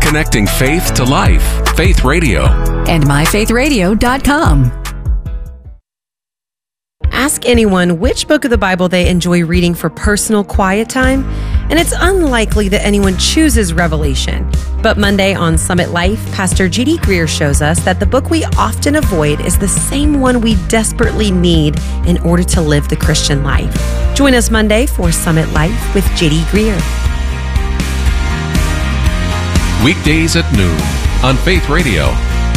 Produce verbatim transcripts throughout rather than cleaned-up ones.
Connecting faith to life. Faith Radio. And my faith radio dot com. Ask anyone which book of the Bible they enjoy reading for personal quiet time, and it's unlikely that anyone chooses Revelation. But Monday on Summit Life, Pastor J D Greer shows us that the book we often avoid is the same one we desperately need in order to live the Christian life. Join us Monday for Summit Life with J D Greer. Weekdays at noon on Faith Radio.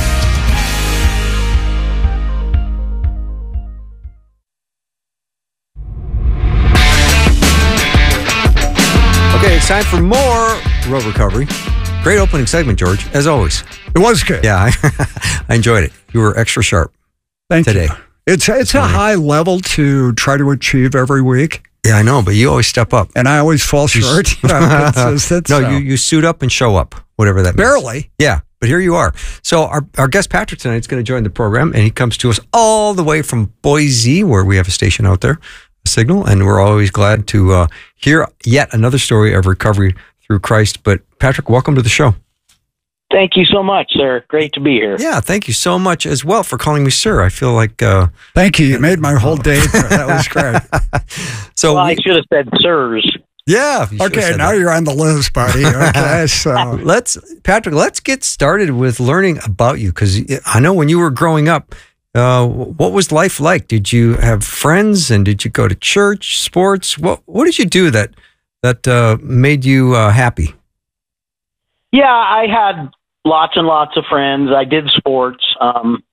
Okay, it's time for more Road Recovery. Great opening segment, George, as always. It was good. Yeah, I, I enjoyed it. You were extra sharp. Thank today. you. It's it's a high level to try to achieve every week. Yeah, I know, but you always step up. And I always fall short. You know, consistent, no, so. you, you suit up and show up, whatever that means. Barely. Yeah, but here you are. So our, our guest Patrick tonight is going to join the program, and he comes to us all the way from Boise, where we have a station out there, a signal, and we're always glad to uh, hear yet another story of recovery through Christ. But Patrick, welcome to the show. Thank you so much, sir. Great to be here. Yeah, thank you so much as well for calling me sir. I feel like... Uh, thank you. You made my whole day. That was great. so well, we, I should have said sirs. Yeah. Okay, now that. You're on the list, buddy. Okay, so... let's, Patrick, let's get started with learning about you, because I know when you were growing up, uh, what was life like? Did you have friends, and did you go to church, sports? What What did you do that, that uh, made you uh, happy? Yeah, I had... lots and lots of friends. I did sports. Um,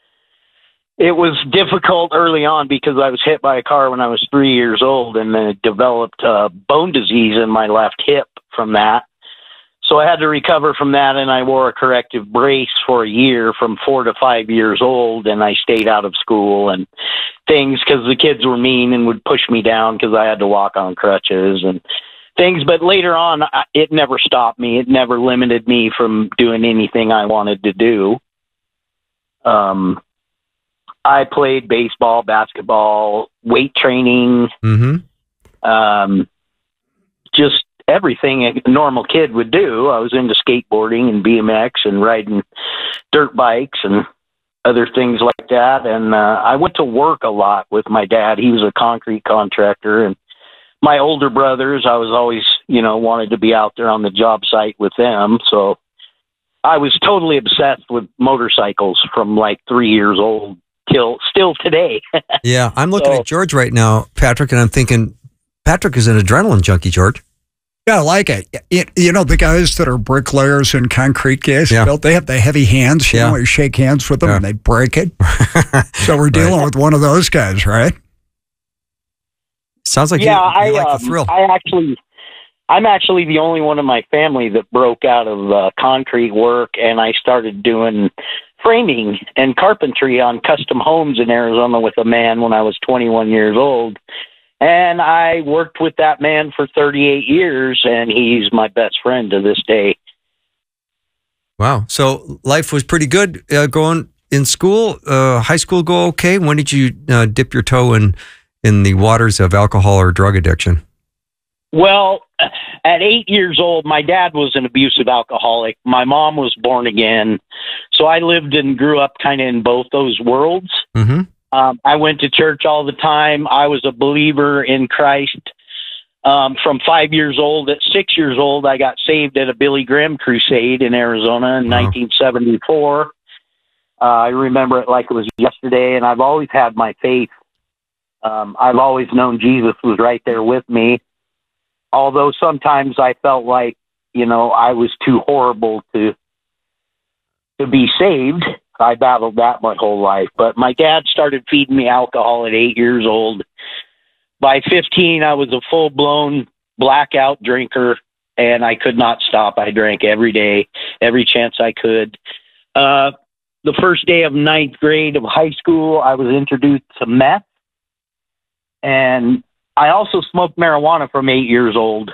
it was difficult early on because I was hit by a car when I was three years old, and then it developed uh, bone disease in my left hip from that. So I had to recover from that, and I wore a corrective brace for a year from four to five years old, and I stayed out of school and things because the kids were mean and would push me down because I had to walk on crutches and things. But later on, it never stopped me. It never limited me from doing anything I wanted to do. Um, I played baseball, basketball, weight training, mm-hmm. um, just everything a normal kid would do. I was into skateboarding and B M X and riding dirt bikes and other things like that. And uh, I went to work a lot with my dad. He was a concrete contractor, and my older brothers, I was always, you know, wanted to be out there on the job site with them. So I was totally obsessed with motorcycles from like three years old till still today. Yeah, I'm looking so, at George right now, Patrick, and I'm thinking, Patrick is an adrenaline junkie, George. Yeah, I like it. it. You know, the guys that are bricklayers and concrete guys, yeah. built, they have the heavy hands. You yeah. know, you shake hands with them yeah. and they break it. So we're dealing right. with one of those guys, right? Sounds like yeah, you, you I, like um, the thrill. I actually, I'm actually the only one in my family that broke out of uh, concrete work, and I started doing framing and carpentry on custom homes in Arizona with a man when I was twenty-one years old. And I worked with that man for thirty-eight years, and he's my best friend to this day. Wow. So life was pretty good uh, going in school. Uh, high school go okay? When did you uh, dip your toe in in the waters of alcohol or drug addiction? Well, at eight years old, my dad was an abusive alcoholic. My mom was born again. So I lived and grew up kind of in both those worlds. Mm-hmm. Um, I went to church all the time. I was a believer in Christ um, from five years old. At six years old, I got saved at a Billy Graham crusade in Arizona in wow. nineteen seventy-four. Uh, I remember it like it was yesterday, and I've always had my faith. Um, I've always known Jesus was right there with me, although sometimes I felt like, you know, I was too horrible to to be saved. I battled that my whole life. But my dad started feeding me alcohol at eight years old. By fifteen, I was a full-blown blackout drinker, and I could not stop. I drank every day, every chance I could. Uh, the first day of ninth grade of high school, I was introduced to meth. And I also smoked marijuana from eight years old.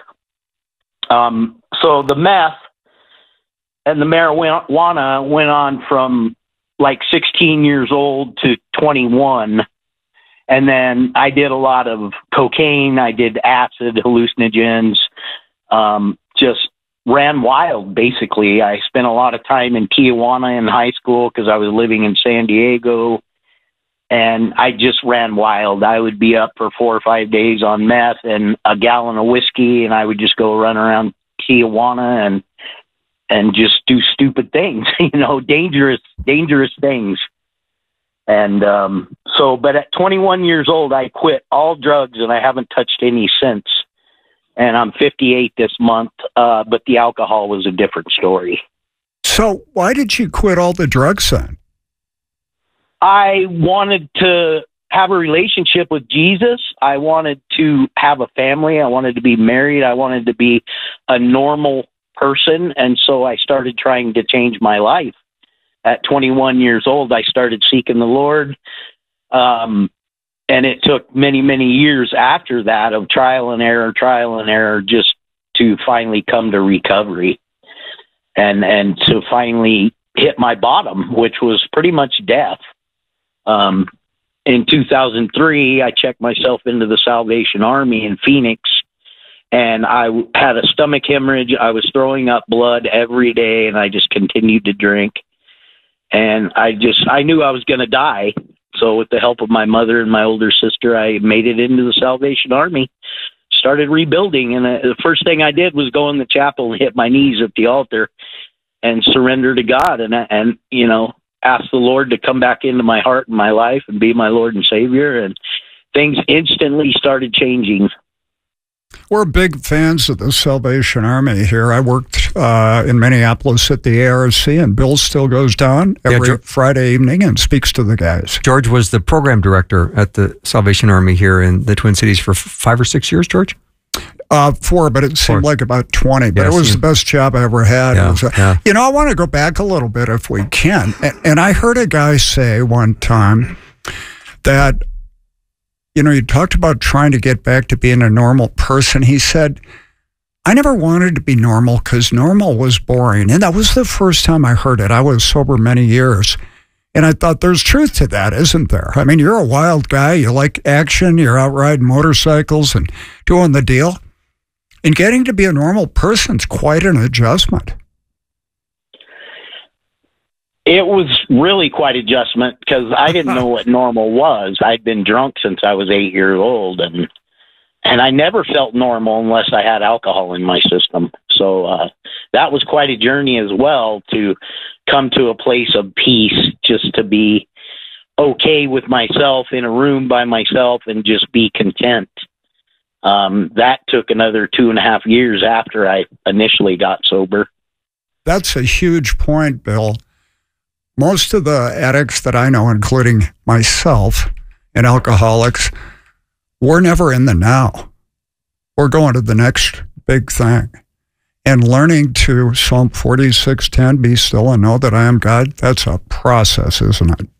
Um, so the meth and the marijuana went on from like sixteen years old to twenty-one. And then I did a lot of cocaine. I did acid, hallucinogens, um, just ran wild, basically. I spent a lot of time in Tijuana in high school because I was living in San Diego, and I just ran wild. I would be up for four or five days on meth and a gallon of whiskey, and I would just go run around Tijuana and and just do stupid things, you know, dangerous, dangerous things. And um, so, but at twenty-one years old, I quit all drugs, and I haven't touched any since. And I'm fifty-eight this month, uh, but the alcohol was a different story. So why did you quit all the drugs then? I wanted to have a relationship with Jesus. I wanted to have a family. I wanted to be married. I wanted to be a normal person. And so I started trying to change my life. At twenty-one years old, I started seeking the Lord. Um, and it took many, many years after that of trial and error, trial and error, just to finally come to recovery and, and to finally hit my bottom, which was pretty much death. Um, in two thousand three, I checked myself into the Salvation Army in Phoenix, and I had a stomach hemorrhage. I was throwing up blood every day, and I just continued to drink. And I just, I knew I was going to die. So with the help of my mother and my older sister, I made it into the Salvation Army, started rebuilding. And the first thing I did was go in the chapel and hit my knees at the altar and surrender to God. And, and, you know, ask the Lord to come back into my heart and my life and be my Lord and Savior. And things instantly started changing. We're big fans of the Salvation Army here. I worked uh, in Minneapolis at the A R C, and Bill still goes down every yeah, Friday evening and speaks to the guys. George was the program director at the Salvation Army here in the Twin Cities for five or six years, George? Uh, four, but it seemed four. like about twenty. But yeah, it was seemed... the best job I ever had. Yeah, was, uh, yeah. You know, I want to go back a little bit if we can. And, and I heard a guy say one time that, you know, you talked about trying to get back to being a normal person. He said, I never wanted to be normal because normal was boring. And that was the first time I heard it. I was sober many years. And I thought there's truth to that, isn't there? I mean, you're a wild guy. You like action. You're out riding motorcycles and doing the deal. And getting to be a normal person's quite an adjustment. It was really quite an adjustment because I didn't know what normal was. I'd been drunk since I was eight years old, and and I never felt normal unless I had alcohol in my system. So uh, that was quite a journey as well, to come to a place of peace, just to be okay with myself in a room by myself and just be content. Um, that took another two and a half years after I initially got sober. That's a huge point, Bill. Most of the addicts that I know, including myself and alcoholics, we're never in the now. We're going to the next big thing. And learning to Psalm forty-six ten, be still and know that I am God, that's a process, isn't it?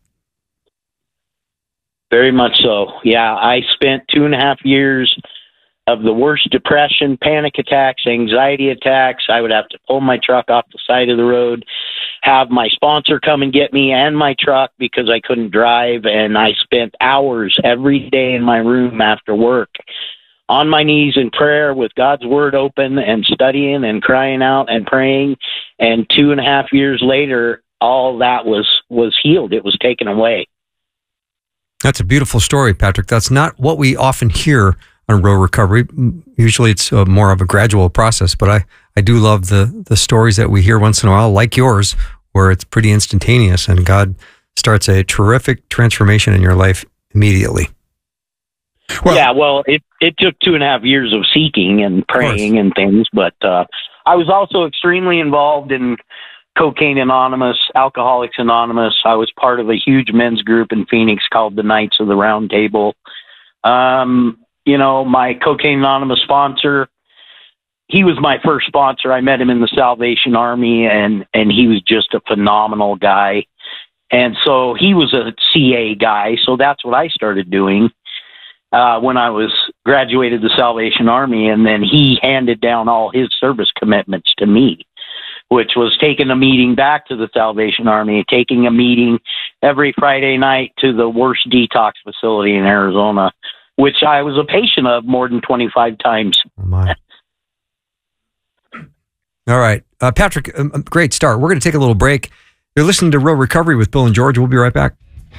Very much so. Yeah, I spent two and a half years of the worst depression, panic attacks, anxiety attacks. I would have to pull my truck off the side of the road, have my sponsor come and get me and my truck because I couldn't drive. And I spent hours every day in my room after work on my knees in prayer with God's word open and studying and crying out and praying. And two and a half years later, all that was, was healed. It was taken away. That's a beautiful story, Patrick. That's not what we often hear on real recovery. Usually it's a, more of a gradual process, but I, I do love the, the stories that we hear once in a while, like yours, where it's pretty instantaneous and God starts a terrific transformation in your life immediately. Well, yeah, well, it, it took two and a half years of seeking and praying and things, but uh, I was also extremely involved in Cocaine Anonymous, Alcoholics Anonymous. I was part of a huge men's group in Phoenix called the Knights of the Round Table. Um, you know, my Cocaine Anonymous sponsor, he was my first sponsor. I met him in the Salvation Army, and, and he was just a phenomenal guy. And so he was a C A guy, so that's what I started doing uh, when I was graduated the Salvation Army, and then he handed down all his service commitments to me, which was taking a meeting back to the Salvation Army, taking a meeting every Friday night to the worst detox facility in Arizona, which I was a patient of more than twenty-five times. Oh my. All right. Uh, Patrick, um, great start. We're going to take a little break. You're listening to Real Recovery with Bill and George. We'll be right back.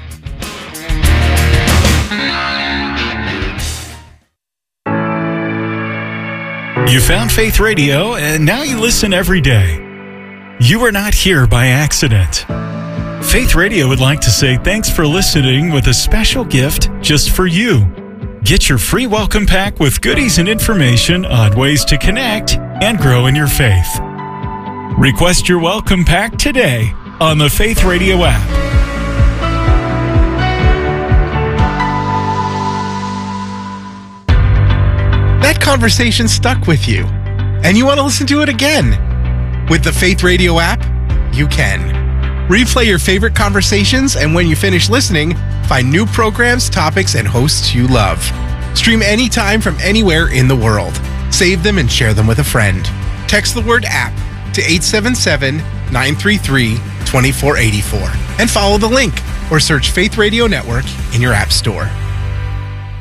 You found Faith Radio, and now you listen every day. You are not here by accident. Faith Radio would like to say thanks for listening with a special gift just for you. Get your free welcome pack with goodies and information on ways to connect and grow in your faith. Request your welcome pack today on the Faith Radio app. That conversation stuck with you, and you want to listen to it again. With the Faith Radio app, you can. Replay your favorite conversations, and when you finish listening, find new programs, topics, and hosts you love. Stream anytime from anywhere in the world. Save them and share them with a friend. Text the word app to eight seven seven, nine three three, two four eight four and follow the link or search Faith Radio Network in your app store.